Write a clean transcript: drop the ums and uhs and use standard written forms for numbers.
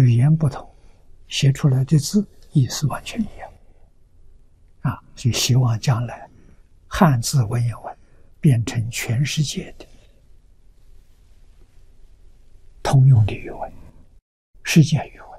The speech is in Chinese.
语言不同，写出来的字意思完全一样。所以希望将来汉字文言文变成全世界的通用的语文、世界语文。